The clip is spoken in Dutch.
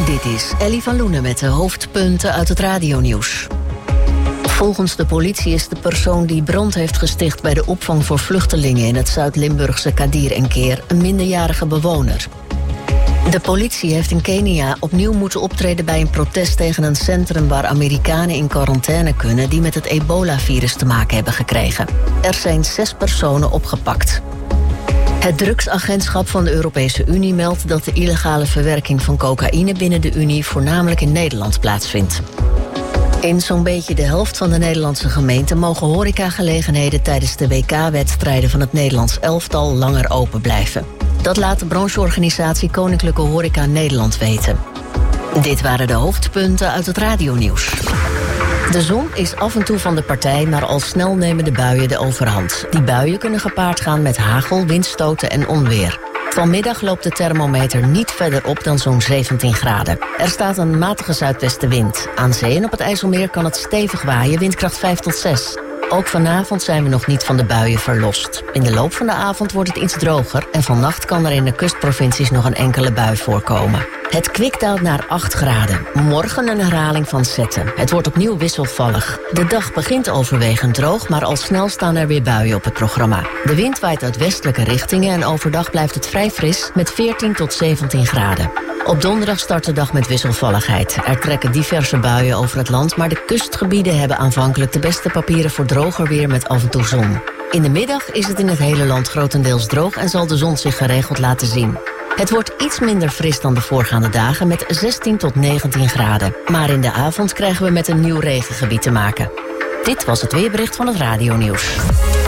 Dit is Ellie van Loenen met de hoofdpunten uit het radionieuws. Volgens de politie is de persoon die brand heeft gesticht bij de opvang voor vluchtelingen in het Zuid-Limburgse Kadir en Keer een minderjarige bewoner. De politie heeft in Kenia opnieuw moeten optreden bij een protest tegen een centrum waar Amerikanen in quarantaine kunnen die met het ebola-virus te maken hebben gekregen. Er zijn 6 personen opgepakt. Het drugsagentschap van de Europese Unie meldt dat de illegale verwerking van cocaïne binnen de Unie voornamelijk in Nederland plaatsvindt. In zo'n beetje de helft van de Nederlandse gemeenten mogen horecagelegenheden tijdens de WK-wedstrijden van het Nederlands elftal langer open blijven. Dat laat de brancheorganisatie Koninklijke Horeca Nederland weten. Dit waren de hoofdpunten uit het radionieuws. De zon is af en toe van de partij, maar al snel nemen de buien de overhand. Die buien kunnen gepaard gaan met hagel, windstoten en onweer. Vanmiddag loopt de thermometer niet verder op dan zo'n 17 graden. Er staat een matige zuidwestenwind. Aan zee en op het IJsselmeer kan het stevig waaien, windkracht 5 tot 6. Ook vanavond zijn we nog niet van de buien verlost. In de loop van de avond wordt het iets droger en vannacht kan er in de kustprovincies nog een enkele bui voorkomen. Het kwik daalt naar 8 graden. Morgen een herhaling van zetten. Het wordt opnieuw wisselvallig. De dag begint overwegend droog, maar al snel staan er weer buien op het programma. De wind waait uit westelijke richtingen en overdag blijft het vrij fris met 14 tot 17 graden. Op donderdag start de dag met wisselvalligheid. Er trekken diverse buien over het land, maar de kustgebieden hebben aanvankelijk de beste papieren voor droger weer met af en toe zon. In de middag is het in het hele land grotendeels droog en zal de zon zich geregeld laten zien. Het wordt iets minder fris dan de voorgaande dagen met 16 tot 19 graden. Maar in de avond krijgen we met een nieuw regengebied te maken. Dit was het weerbericht van het radionieuws.